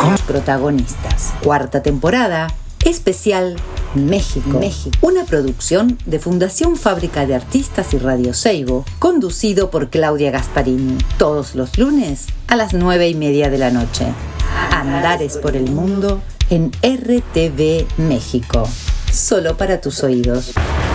Protagonistas. Cuarta temporada, especial México. Una producción de Fundación Fábrica de Artistas y Radio Seibo, conducido por Claudia Gasparini. Todos los lunes a las 9:30 de la noche. Andares por el mundo en RTV México. Solo para tus oídos.